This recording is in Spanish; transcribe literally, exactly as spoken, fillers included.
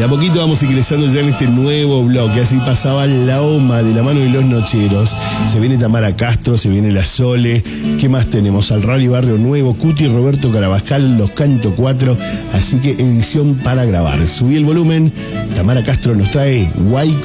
Y a poquito vamos ingresando ya en este nuevo bloque. Así pasaba la OMA de la mano de los nocheros. Se viene Tamara Castro, se viene la Sole. ¿Qué más tenemos? Al Rally Barrio Nuevo, Cuti, Roberto Carabajal, Los Canto cuatro. Así que edición para grabar. Subí el volumen. Tamara Castro nos trae Guay